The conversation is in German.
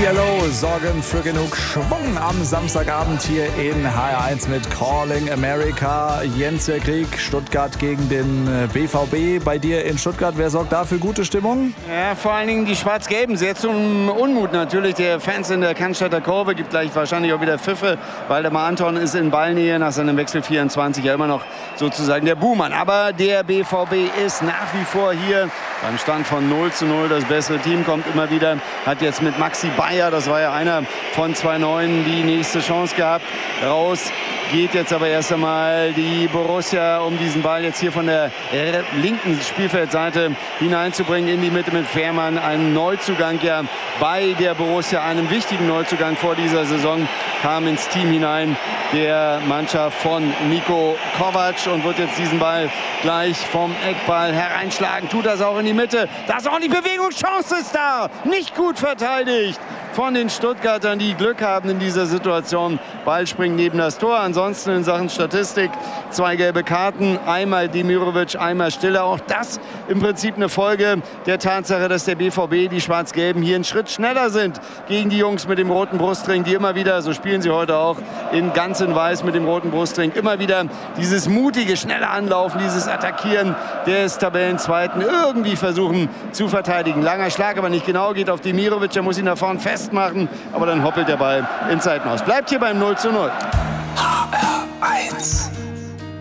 ELO sorgen für genug Schwung am Samstagabend hier in HR1 mit Calling America. Jens, der Krieg, Stuttgart gegen den BVB. Bei dir in Stuttgart, wer sorgt da für gute Stimmung? Ja, vor allen Dingen die Schwarz-Gelben. Sehr zum Unmut natürlich der Fans in der Cannstatter Kurve. Gibt gleich wahrscheinlich auch wieder Pfiffe. Waldemar Anton ist in Ballnähe nach seinem Wechsel 24 ja immer noch sozusagen der Buhmann. Aber der BVB ist nach wie vor hier beim Stand von 0:0. Das bessere Team kommt immer wieder. Hat jetzt mit Maxi Bayer, das war ja einer von 2 Neuen, die nächste Chance gehabt. Raus geht jetzt aber erst einmal die Borussia, um diesen Ball jetzt hier von der linken Spielfeldseite hineinzubringen in die Mitte mit Fährmann. Ein Neuzugang ja bei der Borussia, einem wichtigen Neuzugang vor dieser Saison, kam ins Team hinein, der Mannschaft von Niko Kovac, und wird jetzt diesen Ball gleich vom Eckball hereinschlagen. Tut das auch in die Mitte. Da ist auch die Bewegungschance ist da. Nicht gut verteidigt von den Stuttgartern, die Glück haben in dieser Situation. Ball springt neben das Tor. Ansonsten in Sachen Statistik 2 gelbe Karten. Einmal Demirovic, einmal Stiller. Auch das im Prinzip eine Folge der Tatsache, dass der BVB, die Schwarz-Gelben, hier einen Schritt schneller sind gegen die Jungs mit dem roten Brustring, die immer wieder, so spielen sie heute auch, in ganz in weiß mit dem roten Brustring, immer wieder dieses mutige, schnelle Anlaufen, dieses Attackieren des Tabellenzweiten irgendwie versuchen zu verteidigen. Langer Schlag, aber nicht genau, geht auf Demirovic, der muss ihn da vorne festmachen, aber dann hoppelt der Ball ins Seitenhaus. Bleibt hier beim 0:0. HR1